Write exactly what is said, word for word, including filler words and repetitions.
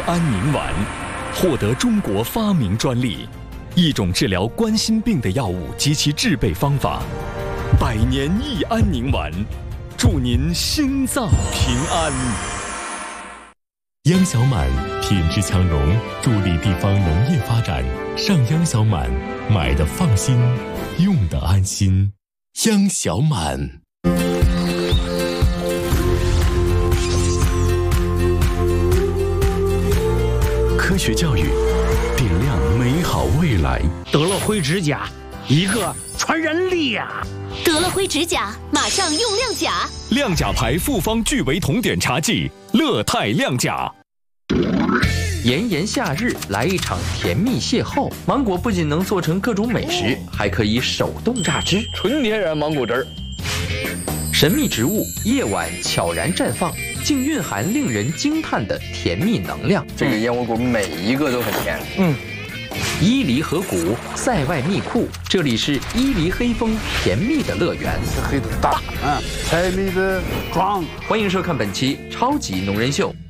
安宁丸，获得中国发明专利，一种治疗冠心病的药物及其制备方法。百年益安宁丸，祝您心脏平安。 央小满品质强融，助力地方农业发展。上央小满，买的放心，用的安心。央小满。科学教育，点亮美好未来。 得了灰指甲，一个传染力呀、啊！ 得了灰指甲，马上用亮甲。 亮甲牌复方聚维酮碘茶剂，乐泰亮甲。 炎炎夏日来一场甜蜜邂逅，芒果不仅能做成各种美食，还可以手动榨汁， 纯天然芒果汁儿。 神秘植物夜晚悄然绽放，竟蕴含令人惊叹的甜蜜能量。 这个燕窝果每一个都很甜。 嗯，伊犁河谷塞外蜜库，这里是伊犁黑蜂甜蜜的乐园。 黑的大，嗯，柴米的壮。 欢迎收看本期超级农人秀。